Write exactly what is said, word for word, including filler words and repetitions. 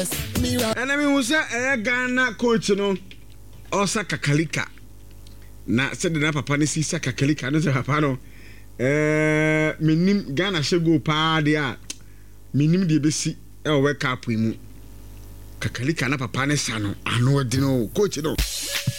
And I mean, was a Ghana coach, you know, Osa Kakalika. Na said the papa ni si Kakalika, no say papa no. Eh, minim Ghana she go pa dia. Minim de besi e o wake up mu. Kakalika na papa ne sa no, ano di no coach no.